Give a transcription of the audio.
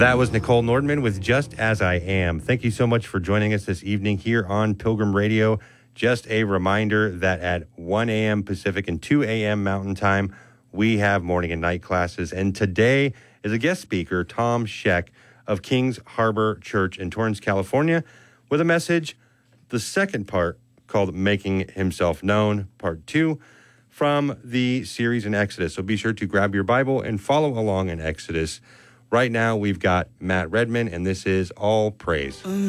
That was Nicole Nordman with Just As I Am. Thank you so much for joining us this evening here on Pilgrim Radio. Just a reminder that at 1 a.m. Pacific and 2 a.m. Mountain Time, we have morning and night classes. And today is a guest speaker, Tom Scheck of Kings Harbor Church in Torrance, California, with a message, the second part, called Making Himself Known, Part 2, from the series in Exodus. So be sure to grab your Bible and follow along in Exodus. Right now, we've got Matt Redman, and this is All Praise.